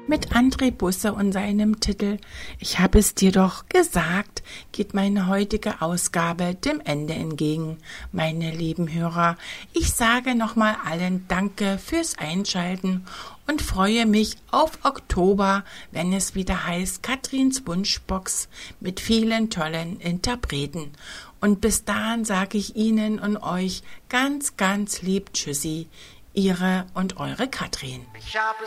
Mit André Busse und seinem Titel »Ich hab es dir doch gesagt« geht meine heutige Ausgabe dem Ende entgegen. Meine lieben Hörer, ich sage nochmal allen Danke fürs Einschalten und freue mich auf Oktober, wenn es wieder heißt Katrins Wunschbox mit vielen tollen Interpreten. Und bis dahin sage ich Ihnen und euch ganz, ganz lieb Tschüssi, Ihre und eure Katrin. Ich hab